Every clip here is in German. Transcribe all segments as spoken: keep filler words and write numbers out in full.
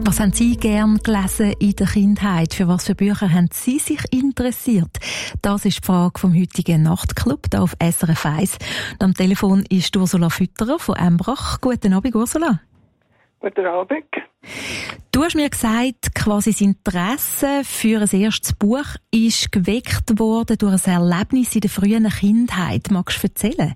Was haben Sie gern gelesen in der Kindheit? Für was für Bücher haben Sie sich interessiert? Das ist die Frage vom heutigen Nachtclub hier auf S R F eins. Und am Telefon ist Ursula Fütterer von Embrach. Guten Abend, Ursula. Guten Abend. Du hast mir gesagt, quasi das Interesse für ein erstes Buch ist geweckt worden durch ein Erlebnis in der frühen Kindheit. Magst du erzählen?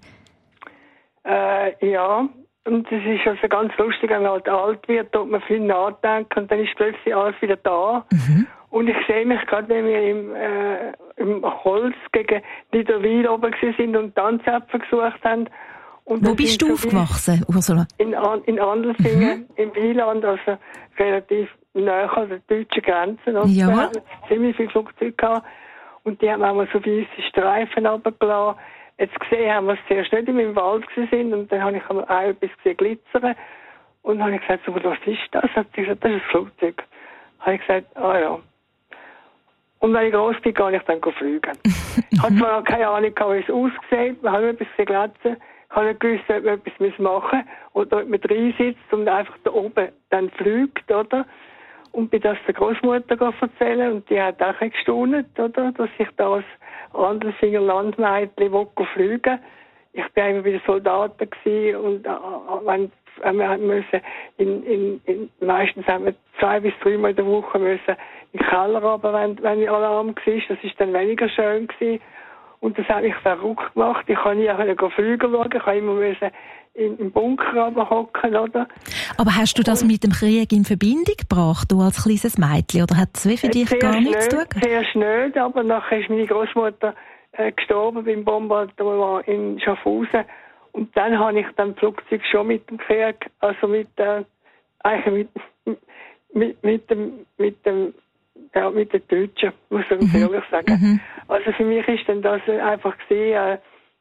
Äh, ja. Und es ist also ganz lustig, wenn man halt alt wird, tut man viel nachdenken und dann ist plötzlich alles wieder da. Mhm. Und ich sehe mich gerade, wenn wir im, äh, im Holz gegen Niederwil oben sind und Tanzäpfel gesucht haben. Und Wo bist du so aufgewachsen, Ursula? In, in Andelfingen, mhm. im Wieland, also relativ nahe an der deutschen Grenze. Und ja. Wir hatten ziemlich viele Flugzeuge gehabt und die haben auch so weisse Streifen runtergelassen. Jetzt gesehen haben wir es zuerst nicht in meinem Wald sind und dann habe ich auch etwas gesehen glitzern und dann habe ich gesagt, so, was ist das? Hat sie gesagt, das ist ein Flugzeug. Dann habe ich gesagt, ah ja. Und wenn ich groß bin, kann ich dann fliegen. Ich hatte zwar noch keine Ahnung, wie es aussieht, wir haben etwas gesehen glitzern. Ich habe nicht gewusst, ob man etwas machen muss oder ob man reinsitzt und einfach da oben dann fliegt, oder? Und bin das der Großmutter erzählen und die hat auch gestaunt, oder? Dass ich da als Andelfinger Landmädchen fliegen. Ich war immer bei den Soldaten gewesen und äh, wenn, wenn wir müssen in, in, in, meistens haben wir zwei bis dreimal in der Woche müssen in den Keller runter, wenn, wenn Alarm war. Das ist dann weniger schön gewesen. Und das hat mich verrückt gemacht. Ich kann nie fliegen schauen. Ich kann immer müssen in, im Bunker hocken, oder? Aber hast du das und mit dem Krieg in Verbindung gebracht, du als kleines Mädchen? Oder hat das für dich gar nichts zu tun? Zuerst nicht, aber nachher ist meine Großmutter äh, gestorben beim Bombardement in Schaffhausen. Und dann habe ich dann Flugzeug schon mit dem Krieg, also mit, äh, eigentlich mit, mit, mit dem, mit dem, ja, mit den Deutschen, muss ich ganz ehrlich sagen. Mhm. Also für mich ist dann das einfach gesehen, äh,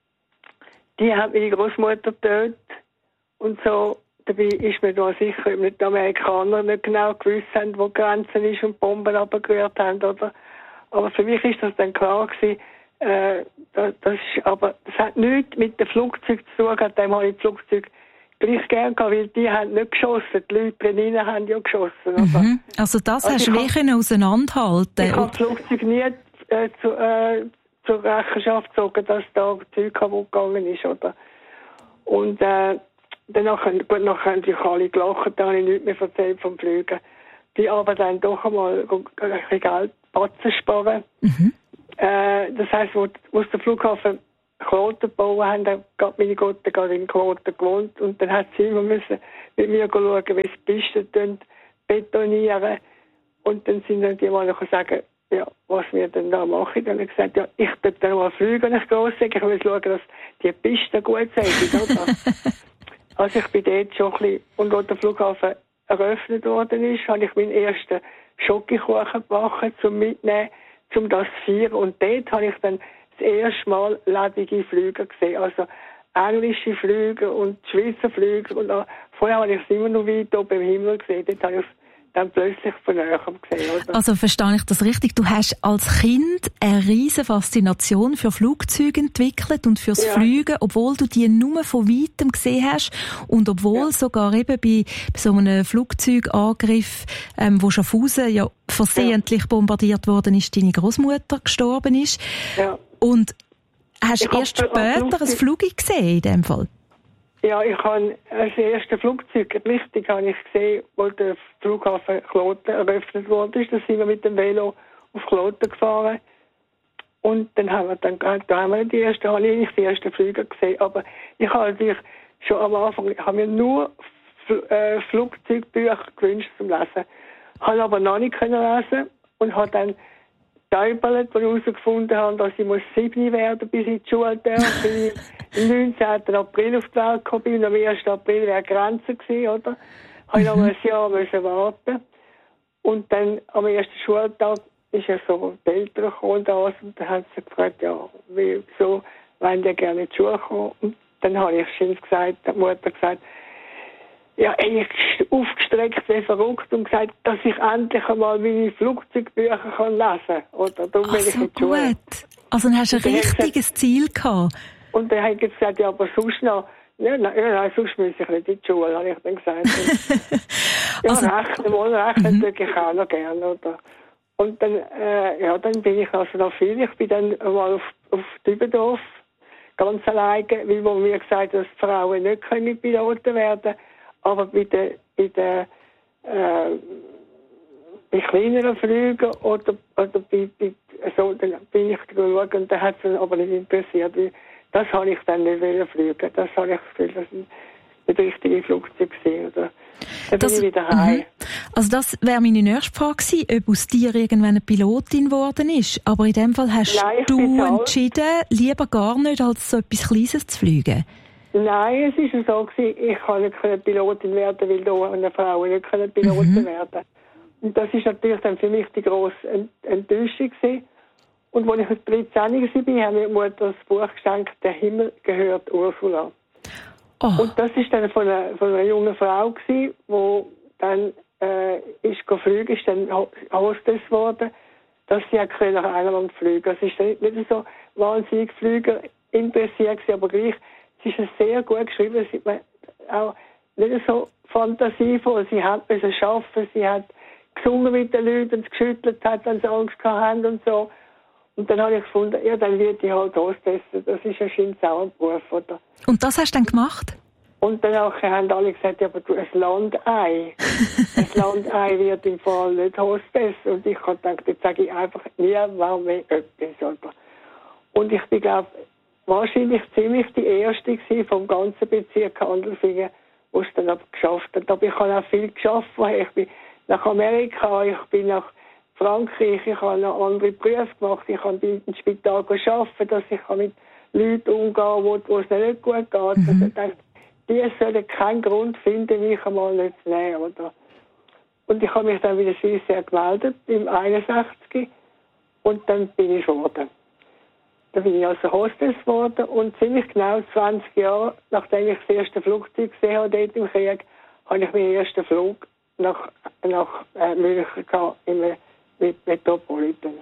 die haben meine Großmutter getötet und so. Dabei ist mir da sicher, ob nicht die Amerikaner nicht genau gewusst haben, wo die Grenze ist und Bomben abgerührt haben, oder? Aber für mich ist das dann klar gewesen, äh, das, das ist, aber das hat nichts mit dem Flugzeug zu tun, dem habe ich das Flugzeug gleich gern gehabt, weil die haben nicht geschossen, die Leute drinnen haben ja geschossen. Mhm. Also das also hast du wie können auseinanderhalten. Ich habe das Flugzeug nie äh, zu, äh, zur Rechenschaft gezogen, dass da Zeug kaputt gegangen ist, oder? Und äh, danach, gut, nachher haben sich alle gelacht, da habe ich nichts mehr erzählt vom Fliegen. Die aber dann doch einmal ein bisschen Geld Batzen sparen. Mhm. Äh, das heisst, wo, wo der Flughafen Kloten gebaut haben, dann hat meine Gotte gerade in Kloten gewohnt und dann hat sie immer müssen mit mir schauen, wie sie Pisten betonieren. Und dann sind dann die mal noch sagen, ja, was wir denn da machen. Dann habe ich gesagt, ja, ich darf dann mal fliegen, wenn ich gross sage. Ich will schauen, dass die Pisten gut sind. Also ich bin dort schon ein bisschen, und als der Flughafen eröffnet worden ist, habe ich meinen ersten Schokokuchen gebacken, zum Mitnehmen, zum das zu feiern. Und dort habe ich dann das erste Mal lebendige Flüge gesehen. Also englische Flüge und Schweizer Flüge. Und auch, vorher habe ich es immer noch weit oben im Himmel gesehen. Dort habe ich es dann plötzlich von näher gesehen. Oder? Also verstehe ich das richtig? Du hast als Kind eine riesige Faszination für Flugzeuge entwickelt und fürs ja. Fliegen, obwohl du die nur von weitem gesehen hast und obwohl ja. sogar eben bei, bei so einem Flugzeugangriff, ähm, wo Schaffhausen ja versehentlich ja. bombardiert worden ist, deine Großmutter gestorben ist. Ja. Und hast du erst später ein Flugzeug gesehen in dem Fall? Ja, ich habe das erste Flugzeug, richtig habe ich gesehen, wo der Flughafen Kloten eröffnet wurde. Da sind wir mit dem Velo auf Kloten gefahren. Und dann haben wir dann, da haben wir die ersten, habe ich nicht die ersten Flüge gesehen. Aber ich habe natürlich schon am Anfang, ich habe mir nur äh, Flugzeugbücher gewünscht zum Lesen. Habe aber noch nicht können lesen und habe dann Täubelt, wo ich herausgefunden habe, dass ich sieben werden bis in die Schule darf. Bin ich am neunzehnten April auf die Welt gekommen bin. Am ersten April wäre Grenze gewesen, oder? Habe ich noch ein Jahr müssen warten. Und dann am ersten Schultag ist ja so die Eltern gekommen und alles. Und dann haben sie gefragt, ja, wieso wollen die gerne in die Schule kommen? Und dann habe ich schon gesagt, die Mutter gesagt, ja, eigentlich aufgestreckt wie verrückt und gesagt, dass ich endlich einmal meine Flugzeugbücher kann lesen kann. Oder darum bin ich in die Schule. Gut. Also dann hast du ein richtiges Ziel gehabt. Und dann habe ich gesagt, ja, aber sonst noch, ja, nein, nein, sonst muss ich nicht in die Schule, habe ich dann gesagt. Ja, also, rechnen, mal rechnen mhm. würde ich auch noch gerne, oder? Und dann, äh, ja, dann bin ich also noch viel. Ich bin dann mal auf, auf Dübendorf ganz alleine, weil wo mir gesagt, dass Frauen nicht können Piloten werden, aber bei den, bei den äh, bei kleineren Flügen oder, oder bei, bei so, dann bin ich geschaut und da hat es aber nicht interessiert. Das habe ich dann nicht wollen fliegen. Das habe ich das Gefühl, das sind nicht richtige Flugzeuge gewesen, oder? Dann das, bin ich wieder heim. Mhm. Also das wäre meine nächste Frage gewesen, ob aus dir irgendwann eine Pilotin geworden ist. Aber in dem Fall hast Nein, du entschieden, lieber gar nicht, als so etwas Kleines zu fliegen. Nein, es war so gewesen, ich kann nicht Pilotin werden, weil da eine Frau nicht Pilotin mhm. werden. Und das ist natürlich dann für mich die grosse Enttäuschung gewesen. Und als ich mit dreizehn war, habe mir die Mutter das Buch geschenkt, «Der Himmel gehört Ursula». Oh. Und das war dann von einer, von einer jungen Frau gewesen, die dann äh, ist geflogen, ist dann Hostess geworden, dass sie auch nach England fliegen konnte. Es ist nicht so wahnsinnig Flüger interessiert gewesen, aber gleich, sie ist sehr gut geschrieben, sie hat auch nicht so fantasievoll, sie hat es schaffen, sie hat gesungen mit den Leuten und geschüttelt hat, wenn sie Angst hatten und so. Und dann habe ich gefunden, ja, dann wird ich halt Hostess. Das ist ja schön auch ein Beruf, oder? Und das hast du dann gemacht? Und dann haben alle gesagt, ja, aber du, ein Landei. Ein Landei wird im Fall nicht Hostess. Und ich habe gedacht, jetzt sage ich einfach nie, warum mehr etwas, oder? Und ich bin, glaube wahrscheinlich ziemlich die Erste gewesen vom ganzen Bezirk Handelfingen, die es dann aber geschafft hat. Aber ich habe auch viel geschafft. Ich bin nach Amerika, ich bin nach Frankreich, ich habe noch andere Berufe gemacht, ich habe bei dem Spital gearbeitet, dass ich mit Leuten umgehen kann, wo, wo es nicht gut geht. Mhm. Also ich dachte, die sollen keinen Grund finden, mich einmal nicht zu nehmen. Oder? Und ich habe mich dann wieder sehr, sehr gemeldet, im einundsechzig, und dann bin ich geworden. Dann bin ich also Hostess geworden und ziemlich genau zwanzig Jahre, nachdem ich das erste Flugzeug gesehen habe dort im Krieg, habe ich meinen ersten Flug nach, nach äh, München gehabt, im mit Metropolitan.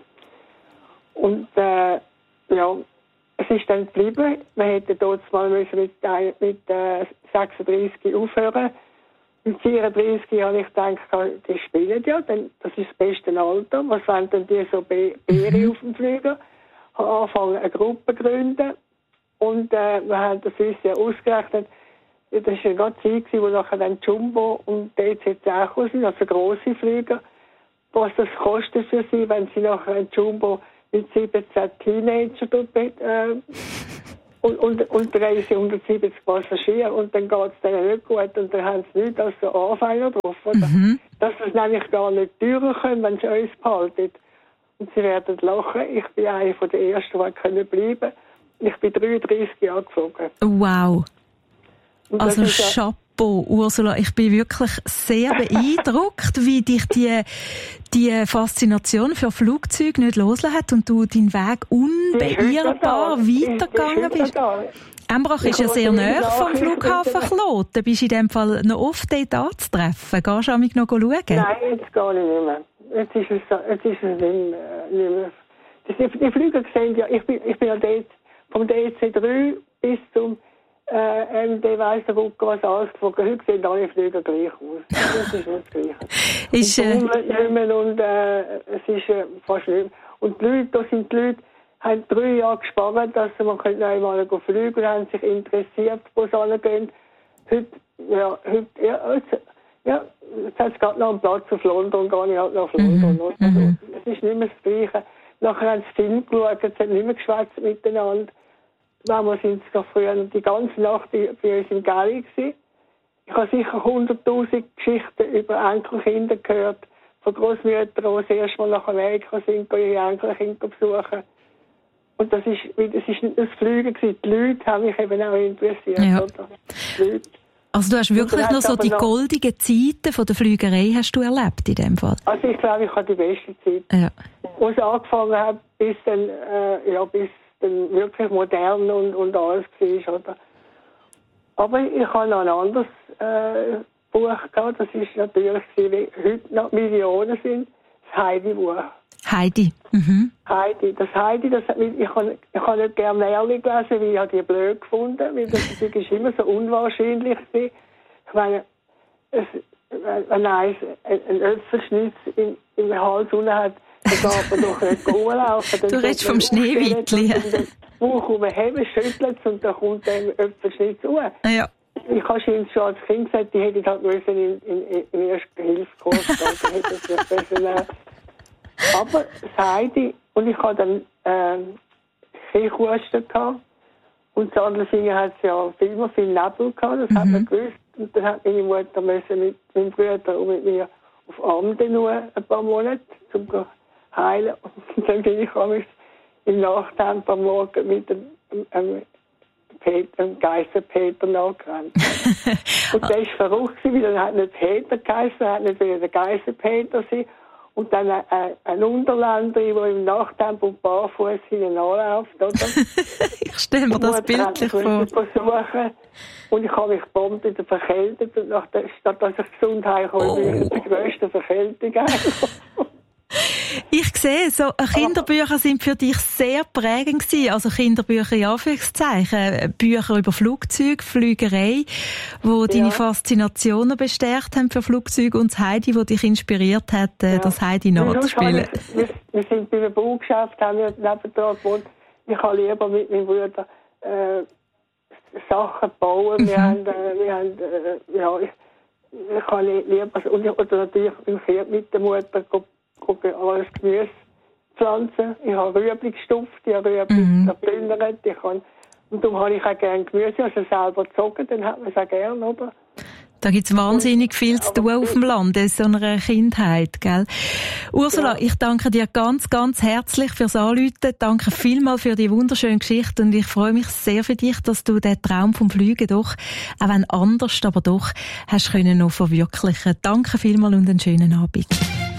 Und äh, ja, es ist dann geblieben. Wir hätten dort mal müssen mit, mit äh, sechsunddreißig aufhören. Mit vierunddreißig habe ich gedacht, die spielen ja, denn das ist das beste Alter. Was wollen denn die so Beere auf dem Flieger? Ich habe angefangen, eine Gruppe zu gründen. Und äh, wir haben das uns ja ausgerechnet. Das war eine ganze Zeit, wo nachher dann Jumbo und D Z zehn sind, also grosse Flieger. Was das kostet für sie, wenn sie nachher ein Jumbo mit siebzehn Teenager äh, und, und, und dreihundertsiebzig Passagiere und dann geht es denen nicht gut und dann haben sie nichts als so Anfänger drauf. Oder? Mhm. Dass sie es nämlich gar nicht teurer können, wenn sie uns behalten. Und sie werden lachen. Ich bin eine von den Ersten, die können bleiben. Ich bin dreiunddreißig Jahre geflogen. Wow. Also Chapeau, Ursula. Ich bin wirklich sehr beeindruckt, wie dich die, die Faszination für Flugzeuge nicht losgelassen hat und du deinen Weg unbeirrbar weitergegangen bist. Embrach ist ja sehr nahe vom Flughafen Kloten. Bist du in dem Fall noch oft dort anzutreffen? Gehst du noch schauen? Nein, jetzt gehe ich nicht mehr. Jetzt ist es, jetzt ist es nicht mehr. Die, die Flüge sehen ja, ich bin, ich bin ja dort vom D C drei bis zum Äh, M D weiss der Gucker, was alles geflogen. Heute sehen alle Flüge gleich aus. Das ist nicht das Gleiche. Ist, äh... und, und äh, es ist äh, fast nicht. Und die Leute, da sind die Leute, haben drei Jahre gespart, dass man einmal fliegen und haben sich interessiert, wo sie hingehen. Heute, ja, heute, ja, jetzt, ja, jetzt hat es gerade noch einen Platz auf London, gar nicht halt nach London. Mhm. Also, mhm. Es ist nicht mehr das Gleiche. Nachher haben sie Film geschaut, sie haben nicht mehr geschwätzt miteinander. Damals sind es früher die ganze Nacht bei uns im Galley gewesen. Ich habe sicher hunderttausend Geschichten über Enkelkinder gehört, von Großmüttern, die das erste Mal nach Amerika sind, ihre Enkelkinder besuchen. Und das ist, das ist nicht das Fliegen gewesen. Die Leute haben mich eben auch interessiert. Ja. Oder? Die Leute. Also du hast wirklich noch so die noch goldigen Zeiten von der Flügerei hast du erlebt in dem Fall? Also ich glaube, ich hatte die beste Zeit. Ja. Wo es angefangen hat, bis dann, äh, ja, bis dann wirklich modern und, und alles war, oder? Aber ich habe noch ein anderes äh, Buch gehabt, das ist natürlich, wie heute noch Millionen sind, das Heidi-Buch. Heidi. Mhm. Heidi. Das Heidi, das hat mich, ich habe ich hab nicht gerne Märchen gelesen, weil ich habe die blöd gefunden, weil das ist immer so unwahrscheinlich war. Ich meine, es, wenn eins einen Äpfelschnitz im, im Hals unten hat, dann darf man doch nicht rumlaufen. Du redest vom Schneewittli. Bauch umheben, schüttelt es und dann kommt der Äpfelschnitz hoch. Ja. Ich habe schon als Kind gesagt, die hätten halt müssen in, in, in ersten Hilfskurs gehen. Aber das Heidi, und ich hatte dann äh, Kichhusten gehabt. Und das andere Finger hat es ja immer viel Nebel gehabt, das mhm. hat man gewusst. Und dann hat meine Mutter müssen mit meinem Bruder und mit mir auf Amden nur ein paar Monate, um zu heilen. Und dann bin ich am im Nachtempo am Morgen mit dem, dem, dem Geister Peter nachgerannt. Und der war verrückt, weil er hat nicht Peter geheißen, er hat nicht wieder der Geister Peter sein. Und dann ein, ein Unterländer, der im Nachtempo barfuß hinten anläuft, oder? Ich stelle mir das bildlich vor. Versuchen. Und ich habe mich bombt in der Verkältung. Und nach der, statt dass ich gesund heimkomme, bin ich in der grössten Verkältung heimgekommen. Ich sehe, so Kinderbücher sind für dich sehr prägend gewesen. Also Kinderbücher in Anführungszeichen. Bücher über Flugzeuge, Flügerei, wo ja. deine Faszination bestärkt haben für Flugzeuge, und das Heidi, das dich inspiriert hat, ja. das Heidi nachzuspielen. Wir, wir sind bei einem Baugeschäft, haben wir nebenan gewohnt. Ich habe lieber mit meinem Bruder äh, Sachen bauen. Mhm. Wir haben, äh, wir haben äh, ja, ich, ich habe lieber, und ich, oder natürlich im Pferd mit der Mutter gucke alles Gemüse pflanzen. Ich habe Rüebli gestopft, ich habe Rüebli mhm. gebündert. Ich kann, und darum habe ich auch gerne Gemüse, also selber gezogen, dann hat man es auch gerne, oder? Da gibt's wahnsinnig viel zu tun auf dem Land, in so einer Kindheit, gell? Ursula, ja. ich danke dir ganz, ganz herzlich fürs Anrufen. Danke vielmals für die wunderschöne Geschichte, und ich freue mich sehr für dich, dass du den Traum vom Fliegen doch, auch wenn anders, aber doch, hast können noch verwirklichen. Danke vielmals und einen schönen Abend.